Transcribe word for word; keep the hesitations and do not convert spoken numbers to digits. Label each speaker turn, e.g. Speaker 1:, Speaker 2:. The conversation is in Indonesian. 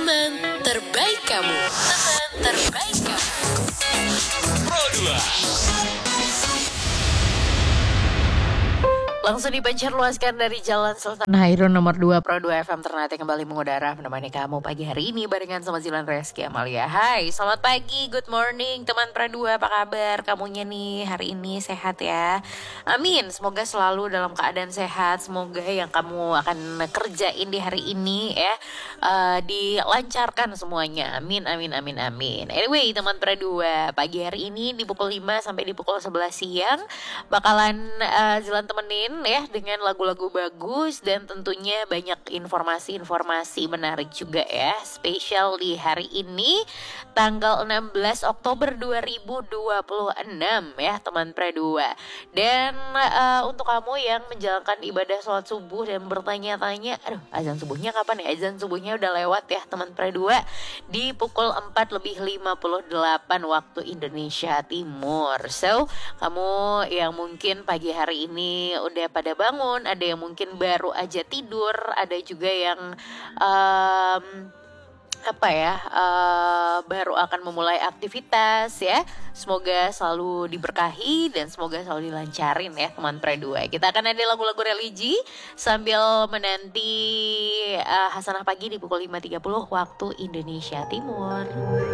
Speaker 1: Teman terbaik kamu. Teman terbaik kamu.
Speaker 2: Pro dua.
Speaker 3: Langsung dipencet luaskan dari Jalan Sultan Hairun nomor dua Pro dua F M Ternate kembali mengudara menemani kamu pagi hari ini barengan sama Zilan Reski Amalia. Hai, selamat pagi, good morning teman Pro dua, apa kabar? Kamunya nih hari ini sehat ya? Amin, semoga selalu dalam keadaan sehat. Semoga yang kamu akan kerjain di hari ini ya uh, dilancarkan semuanya. Amin, amin, amin, amin. Anyway, teman Pro dua, pagi hari ini di pukul lima sampai di pukul sebelas siang bakalan uh, Zilan temenin ya dengan lagu-lagu bagus dan tentunya banyak informasi-informasi menarik juga ya, spesial di hari ini tanggal enam belas Oktober dua ribu dua puluh enam ya teman Pre dua. Dan uh, untuk kamu yang menjalankan ibadah sholat subuh dan bertanya-tanya, aduh azan subuhnya kapan ya? Azan subuhnya udah lewat ya teman Pre dua, di pukul empat lebih lima puluh delapan waktu Indonesia Timur. So kamu yang mungkin pagi hari ini udah pada bangun, ada yang mungkin baru aja tidur, ada juga yang um, apa ya uh, baru akan memulai aktivitas ya. Semoga selalu diberkahi dan semoga selalu dilancarin ya teman Pre dua. Kita akan ada lagu-lagu religi sambil menanti uh, Hasanah pagi di pukul lima tiga puluh waktu Indonesia Timur.